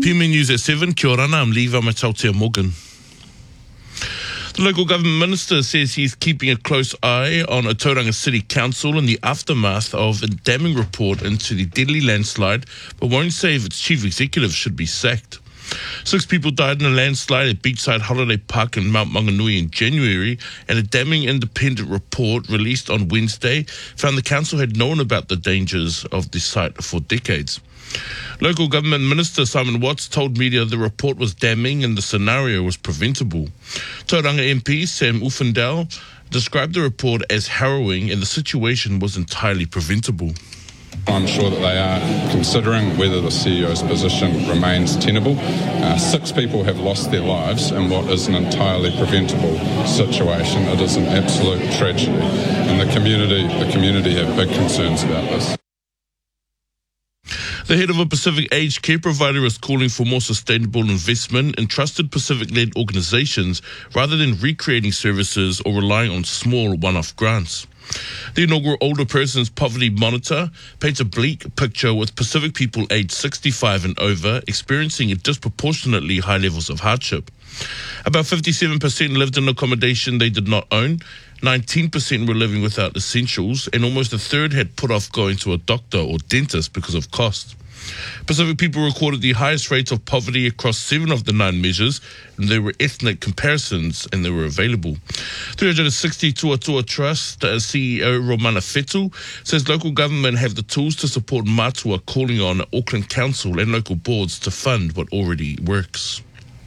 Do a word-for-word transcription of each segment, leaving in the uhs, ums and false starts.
P M News at seven, kia orana, I'm Lee Vamatautea Morgan. The local government minister says he's keeping a close eye on a Tauranga City Council in the aftermath of a damming report into the deadly landslide, but won't say if its chief executive should be sacked. Six people died in a landslide at Beachside Holiday Park in Mount Maunganui in January, and a damning independent report released on Wednesday found the council had known about the dangers of the site for decades. Local government minister Simon Watts told media the report was damning and the scenario was preventable. Tauranga M P Sam Uffindell described the report as harrowing and the situation was entirely preventable. I'm sure that they are considering whether the C E O's position remains tenable. Uh, six people have lost their lives in what is an entirely preventable situation. It is an absolute tragedy, and the community, the community have big concerns about this. The head of a Pacific aged care provider is calling for more sustainable investment in trusted Pacific-led organisations rather than recreating services or relying on small one-off grants. The inaugural Older Persons Poverty Monitor paints a bleak picture with Pacific people aged sixty-five and over experiencing disproportionately high levels of hardship. About fifty-seven percent lived in accommodation they did not own, nineteen percent were living without essentials, and almost a third had put off going to a doctor or dentist because of cost. Pacific people recorded the highest rates of poverty across seven of the nine measures, and there were ethnic comparisons and they were available. three hundred sixty Tuatua Trust uh, C E O Romana Fetu says local government have the tools to support Matua, calling on Auckland Council and local boards to fund what already works.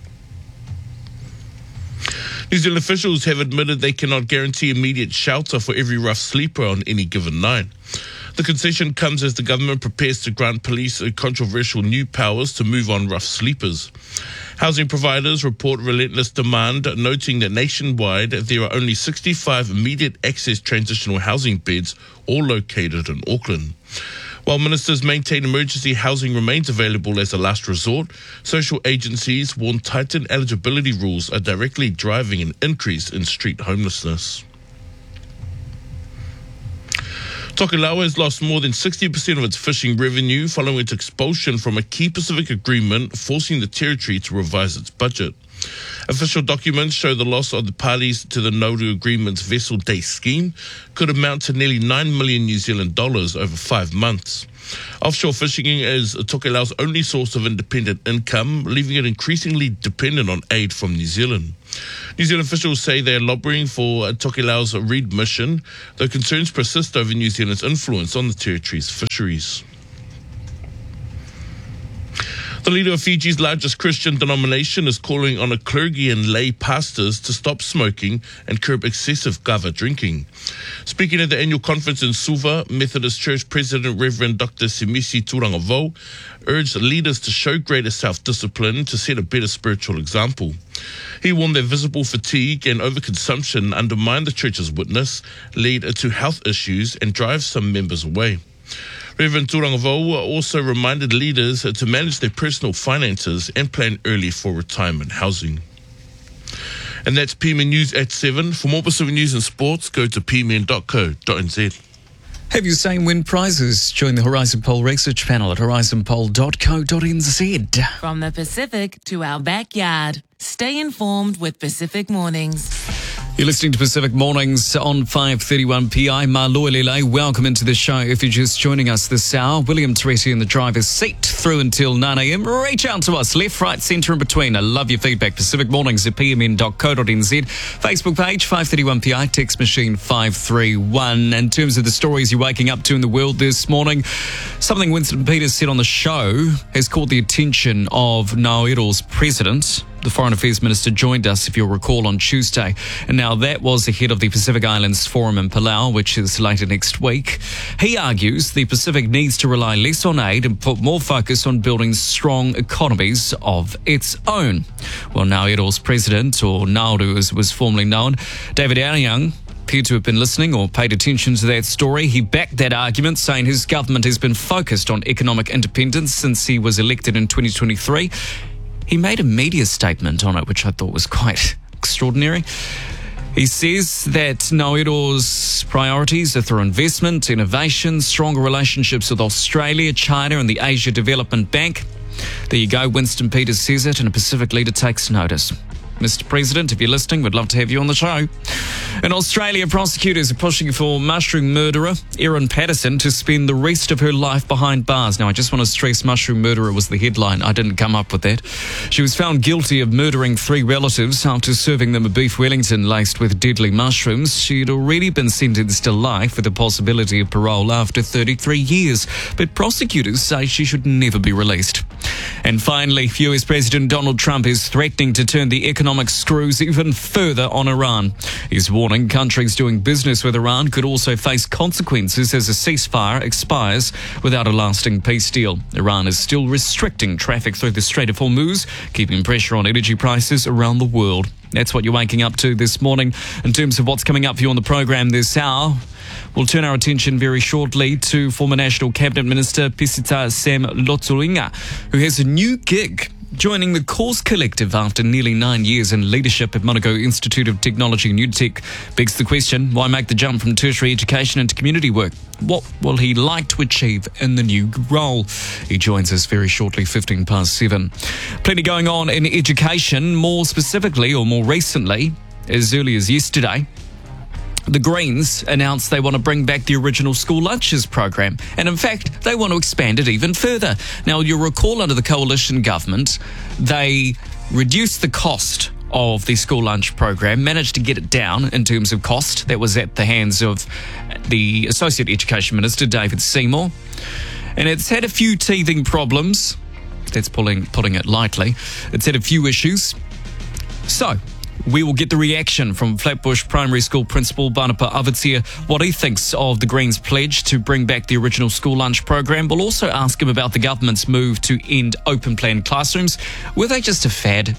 New Zealand officials have admitted they cannot guarantee immediate shelter for every rough sleeper on any given night. The concession comes as the government prepares to grant police controversial new powers to move on rough sleepers. Housing providers report relentless demand, noting that nationwide there are only sixty-five immediate access transitional housing beds, all located in Auckland. While ministers maintain emergency housing remains available as a last resort, social agencies warn tightened eligibility rules are directly driving an increase in street homelessness. Tokelau has lost more than sixty percent of its fishing revenue following its expulsion from a key Pacific agreement, forcing the territory to revise its budget. Official documents show the loss of the parties to the Nauru Agreement's Vessel Day scheme could amount to nearly nine million New Zealand dollars over five months. Offshore fishing is Tokelau's only source of independent income, leaving it increasingly dependent on aid from New Zealand. New Zealand officials say they are lobbying for Tokelau's readmission, though concerns persist over New Zealand's influence on the territory's fisheries. The leader of Fiji's largest Christian denomination is calling on a clergy and lay pastors to stop smoking and curb excessive kava drinking. Speaking at the annual conference in Suva, Methodist Church President Reverend Doctor Simisi Turangavau urged leaders to show greater self-discipline to set a better spiritual example. He warned that visible fatigue and overconsumption undermine the church's witness, lead to health issues and drive some members away. Reverend Turangavau also reminded leaders to manage their personal finances and plan early for retirement housing. And that's P M N News at seven. For more Pacific news and sports, go to p m n dot co dot n z. Have your same win prizes. Join the Horizon Poll research panel at horizon poll dot co dot n z. From the Pacific to our backyard, stay informed with Pacific Mornings. You're listening to Pacific Mornings on five thirty-one P I. Maloelele, welcome into the show. If you're just joining us this hour, William Teresi in the driver's seat through until nine a.m. Reach out to us, left, right, centre and between. I love your feedback. Pacific Mornings at p m n dot co dot n z. Facebook page five thirty-one P I, text machine five three one. In terms of the stories you're waking up to in the world this morning, something Winston Peters said on the show has caught the attention of Nauru's president. The Foreign Affairs Minister joined us, if you'll recall, on Tuesday. And now that was ahead of the Pacific Islands Forum in Palau, which is later next week. He argues the Pacific needs to rely less on aid and put more focus on building strong economies of its own. Well, Nauru's president, or Nauru as was formerly known, David Ariyang, appeared to have been listening or paid attention to that story. He backed that argument, saying his government has been focused on economic independence since he was elected in twenty twenty-three. He made a media statement on it, which I thought was quite extraordinary. He says that Nauru's priorities are through investment, innovation, stronger relationships with Australia, China and the Asia Development Bank. There you go. Winston Peters says it, and a Pacific leader takes notice. Mister President, if you're listening, we'd love to have you on the show. In Australia, prosecutors are pushing for mushroom murderer Erin Patterson to spend the rest of her life behind bars. Now, I just want to stress mushroom murderer was the headline. I didn't come up with that. She was found guilty of murdering three relatives after serving them a beef Wellington laced with deadly mushrooms. She'd already been sentenced to life with the possibility of parole after thirty-three years. But prosecutors say she should never be released. And finally, U S President Donald Trump is threatening to turn the economic screws even further on Iran. He's warning countries doing business with Iran could also face consequences as a ceasefire expires without a lasting peace deal. Iran is still restricting traffic through the Strait of Hormuz, keeping pressure on energy prices around the world. That's what you're waking up to this morning. In terms of what's coming up for you on the program this hour, we'll turn our attention very shortly to former National Cabinet Minister Pisita Sam Lotulinga, who has a new gig, joining the Cause Collective after nearly nine years in leadership at Monaco Institute of Technology and UTech. Begs the question, why make the jump from tertiary education into community work? What will he like to achieve in the new role? He joins us very shortly, fifteen past seven. Plenty going on in education, more specifically or more recently, as early as yesterday. The Greens announced they want to bring back the original school lunches program, and in fact, they want to expand it even further. Now, you'll recall under the coalition government, they reduced the cost of the school lunch program, managed to get it down in terms of cost. That was at the hands of the Associate Education Minister, David Seymour. And it's had a few teething problems. That's pulling, putting it lightly. It's had a few issues. So, we will get the reaction from Flatbush Primary School Principal Banapa Avitsia, what he thinks of the Greens' pledge to bring back the original school lunch program. We'll also ask him about the government's move to end open plan classrooms. Were they just a fad?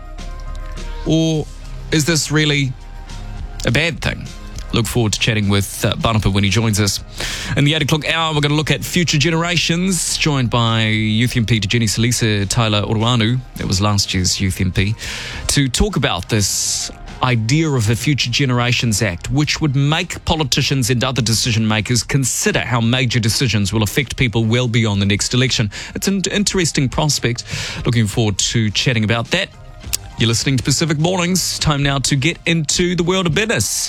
Or is this really a bad thing? Look forward to chatting with uh, Banapa when he joins us. In the eight o'clock hour, we're going to look at future generations, joined by Youth M P Te Jenny Salisa Tyler Oruanu, that was last year's Youth M P, to talk about this idea of a Future Generations Act, which would make politicians and other decision makers consider how major decisions will affect people well beyond the next election. It's an interesting prospect. Looking forward to chatting about that. You're listening to Pacific Mornings. Time now to get into the world of business.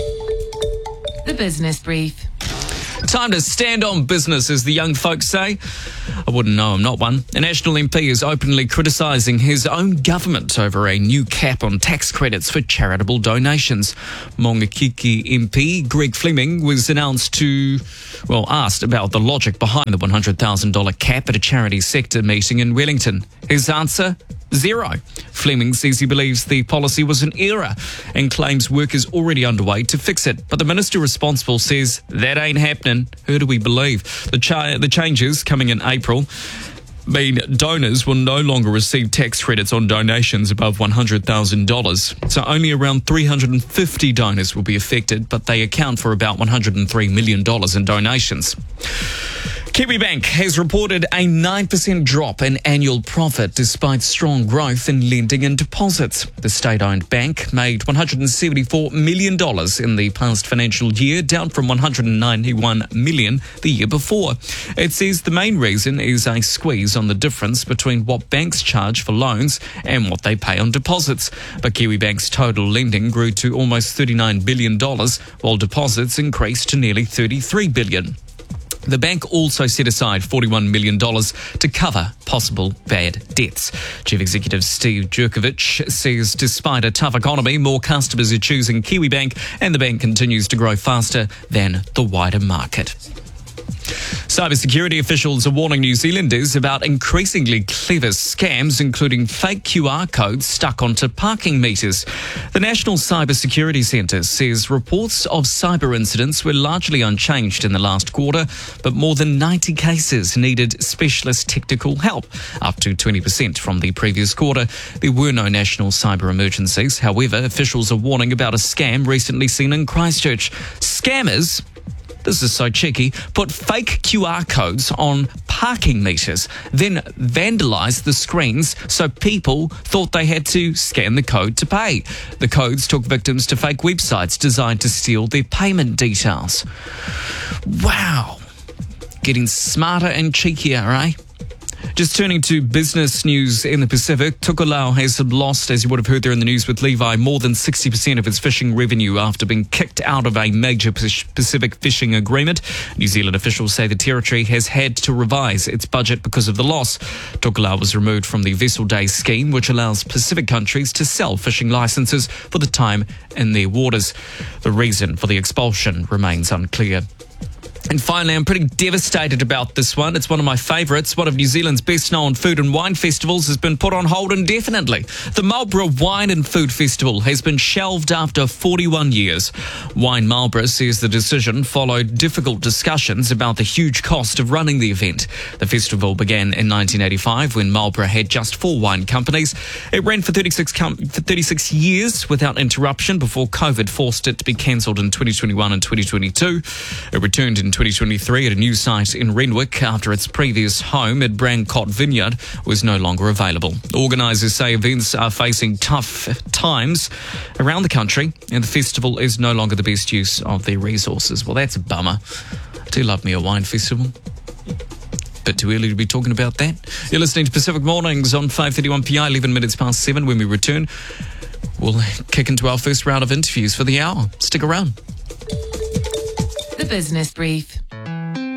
The Business Brief. Time to stand on business, as the young folks say. I wouldn't know, I'm not one. A National M P is openly criticising his own government over a new cap on tax credits for charitable donations. Maungakiki M P Greg Fleming was announced to, well, asked about the logic behind the one hundred thousand dollars cap at a charity sector meeting in Wellington. His answer? Zero. Fleming says he believes the policy was an error and claims work is already underway to fix it. But the minister responsible says that ain't happening. Who do we believe? The, cha- the changes coming in April mean donors will no longer receive tax credits on donations above one hundred thousand dollars. So only around three hundred fifty donors will be affected, but they account for about one hundred three million dollars in donations. Kiwibank has reported a nine percent drop in annual profit despite strong growth in lending and deposits. The state-owned bank made one hundred seventy-four million dollars in the past financial year, down from one hundred ninety-one million dollars the year before. It says the main reason is a squeeze on the difference between what banks charge for loans and what they pay on deposits. But Kiwibank's total lending grew to almost thirty-nine billion dollars, while deposits increased to nearly thirty-three billion dollars. The bank also set aside forty-one million dollars to cover possible bad debts. Chief Executive Steve Jurkovic says despite a tough economy, more customers are choosing Kiwibank and the bank continues to grow faster than the wider market. Cybersecurity officials are warning New Zealanders about increasingly clever scams, including fake Q R codes stuck onto parking meters. The National Cybersecurity Centre says reports of cyber incidents were largely unchanged in the last quarter, but more than ninety cases needed specialist technical help, up to twenty percent from the previous quarter. There were no national cyber emergencies. However, officials are warning about a scam recently seen in Christchurch. Scammers, this is so cheeky, put fake Q R codes on parking meters, then vandalised the screens so people thought they had to scan the code to pay. The codes took victims to fake websites designed to steal their payment details. Wow. Getting smarter and cheekier, eh? Just turning to business news in the Pacific, Tokelau has lost, as you would have heard there in the news with Levi, more than sixty percent of its fishing revenue after being kicked out of a major Pacific fishing agreement. New Zealand officials say the territory has had to revise its budget because of the loss. Tokelau was removed from the Vessel Day scheme, which allows Pacific countries to sell fishing licenses for the time in their waters. The reason for the expulsion remains unclear. And finally, I'm pretty devastated about this one. It's one of my favourites. One of New Zealand's best-known food and wine festivals has been put on hold indefinitely. The Marlborough Wine and Food Festival has been shelved after forty-one years. Wine Marlborough says the decision followed difficult discussions about the huge cost of running the event. The festival began in nineteen eighty-five when Marlborough had just four wine companies. It ran for thirty-six, com- for thirty-six years without interruption before COVID forced it to be cancelled in twenty twenty-one and twenty twenty-two. It returned in twenty twenty-three at a new site in Renwick after its previous home at Brancott Vineyard was no longer available. Organisers say events are facing tough times around the country and the festival is no longer the best use of their resources. Well, that's a bummer. I do love me a wine festival. Bit too early to be talking about that. You're listening to Pacific Mornings on five thirty-one P I, eleven minutes past seven. When we return, we'll kick into our first round of interviews for the hour. Stick around. The Business Brief.